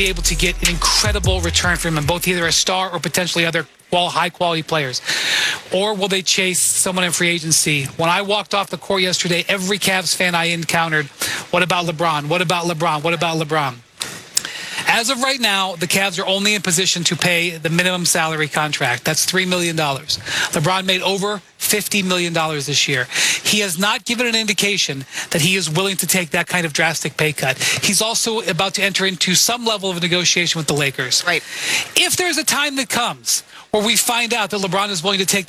be able to get an incredible return from him, both either a star or potentially other high-quality players? Or will they chase someone in free agency? When I walked off the court yesterday, every Cavs fan I encountered, what about LeBron? What about LeBron? What about LeBron? As of right now, the Cavs are only in position to pay the minimum salary contract. That's $3 million. LeBron made over $50 million this year. He has not given an indication that he is willing to take that kind of drastic pay cut. He's also about to enter into some level of negotiation with the Lakers. Right. If there's a time that comes where we find out that LeBron is willing to take